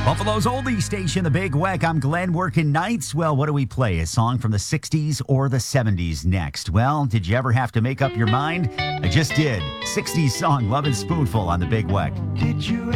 Buffalo's oldie station, The Big Weck. I'm Glenn, working nights. Well, what do we play? A song from the 60s or the 70s next? Well, did you ever have to make up your mind? I just did. 60s song, Love and Spoonful on The Big Weck. Did you